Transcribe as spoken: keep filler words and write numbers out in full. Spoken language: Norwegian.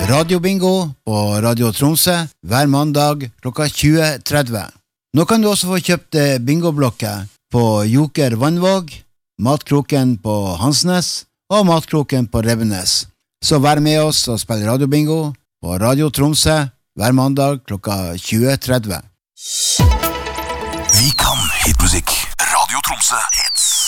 Radiobingo på Radio Tromsø hver mandag klokka tjue tretti. Nå kan du også få kjøpt bingoblokker på Joker Vannvåg, Matkroken på Hansnes og Matkroken på Rebbenes. Så vær med oss og spill radiobingo på Radio Tromsø hver mandag klokka tjue tretti. Vi kan hitmusikk. Radio Tromsø hits.